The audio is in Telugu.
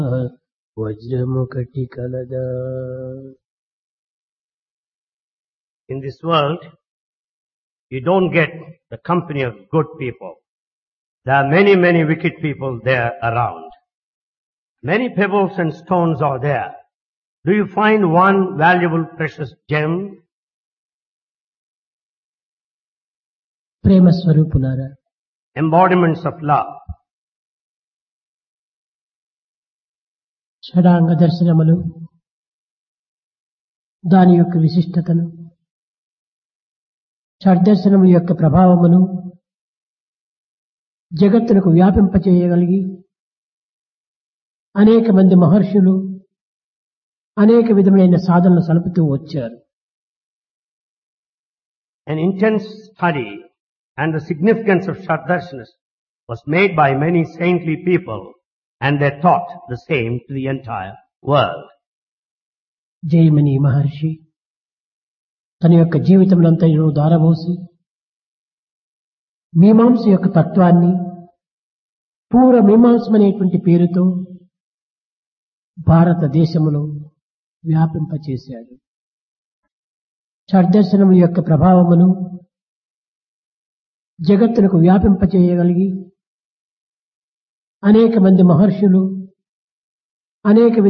వజ్రముకటి కలదా. In this world, you don't get the company of good people. There are many, many wicked people there around. Many pebbles and stones are there. Do you find one valuable, precious gem? ప్రేమ స్వరూపులారా, Embodiments of love. షడాంగ దర్శనములు దాని యొక్క విశిష్టతను, షడ్దర్శనముల యొక్క ప్రభావమును జగత్తులకు వ్యాపింపచేయగలిగి అనేక మంది మహర్షులు అనేక విధములైన సాధనలు సలుపుతూ వచ్చారు. An intense study and the significance of Shaddarshanas was made by many saintly people, and they taught the same to the entire world. జయమని మహర్షి తన యొక్క జీవితములంతయు దారబోసి మీమాంస యొక్క తత్వాన్ని పూర్వ మీమాంసమనేటువంటి పేరుతో భారతదేశములో వ్యాపింపచేశాడు. షడ్దర్శనముల యొక్క ప్రభావమును జగత్తులకు వ్యాపింపచేయగలిగి అనేక మంది మహర్షులు అనేక